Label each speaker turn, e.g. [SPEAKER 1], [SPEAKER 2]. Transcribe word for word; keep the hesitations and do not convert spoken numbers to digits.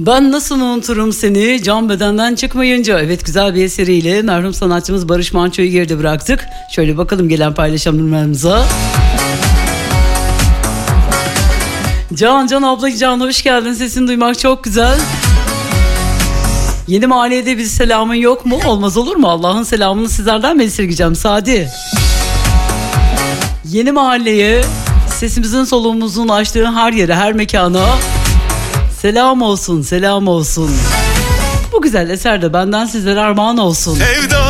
[SPEAKER 1] Ben nasıl unuturum seni can bedenden çıkmayınca. Evet, güzel bir eseriyle merhum sanatçımız Barış Manço'yu geride bıraktık. Şöyle bakalım gelen paylaşımlarımıza. Can Can abla Can hoş geldin, sesini duymak çok güzel. Yeni mahallede bir selamın yok mu? Olmaz olur mu? Allah'ın selamını sizlerden mi esirgeyeceğim Sadi? Yeni mahalleye, sesimizin soluğumuzun açtığı her yere, her mekana selam olsun, selam olsun. Bu güzel eser de benden sizlere armağan olsun. Sevda.